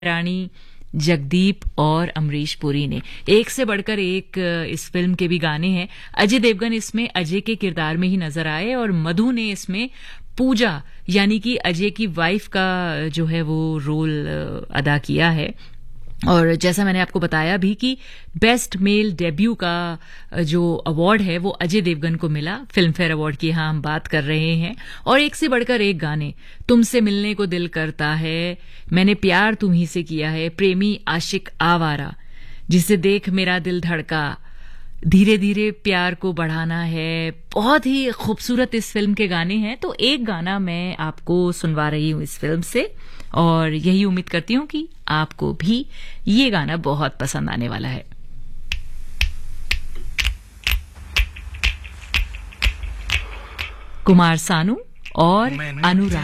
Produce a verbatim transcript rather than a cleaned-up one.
रानी, जगदीप और अमरीश पुरी ने एक से बढ़कर एक इस फिल्म के भी गाने हैं। अजय देवगन इसमें अजय के किरदार में ही नजर आए और मधु ने इसमें पूजा यानी कि अजय की वाइफ का जो है वो रोल अदा किया है। और जैसा मैंने आपको बताया भी कि बेस्ट मेल डेब्यू का जो अवार्ड है वो अजय देवगन को मिला। फिल्म फेयर अवार्ड की यहाँ हम बात कर रहे हैं। और एक से बढ़कर एक गाने, तुमसे मिलने को दिल करता है, मैंने प्यार तुम्ही से किया है, प्रेमी आशिक आवारा, जिसे देख मेरा दिल धड़का, धीरे धीरे प्यार को बढ़ाना है। बहुत ही खूबसूरत इस फिल्म के गाने हैं। तो एक गाना मैं आपको सुनवा रही हूं इस फिल्म से और यही उम्मीद करती हूं कि आपको भी ये गाना बहुत पसंद आने वाला है। कुमार सानू और अनुराग